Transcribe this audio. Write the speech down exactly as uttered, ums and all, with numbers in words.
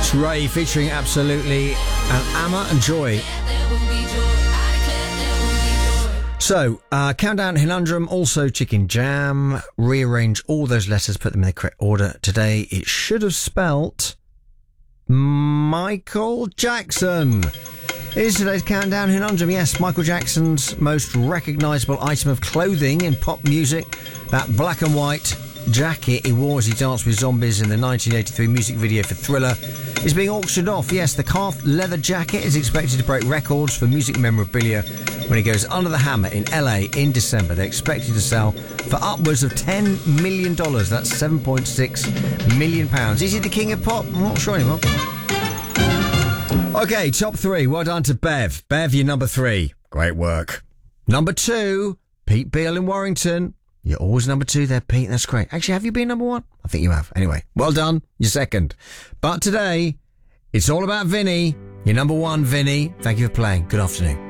That's Ray featuring Absolutely and Amma and Joy. So, uh, Countdown Conundrum, also Chicken Jam. Rearrange all those letters, put them in the correct order. Today, it should have spelt Michael Jackson. It is today's Countdown Conundrum. Yes, Michael Jackson's most recognisable item of clothing in pop music, that black and white jacket he wore as he danced with zombies in the nineteen eighty-three music video for Thriller, is being auctioned off. Yes, the calf leather jacket is expected to break records for music memorabilia when it goes under the hammer in L A in December. They're expected to sell for upwards of ten million dollars. That's seven point six million pounds. Is he the king of pop? I'm not sure anymore. Okay, top three. Well done to Bev. Bev, you're number three. Great work. Number two, Pete Beale in Warrington. You're always number two there, Pete. That's great. Actually, have you been number one? I think you have. Anyway, well done. You're second. But today, it's all about Vinny. You're number one, Vinny. Thank you for playing. Good afternoon.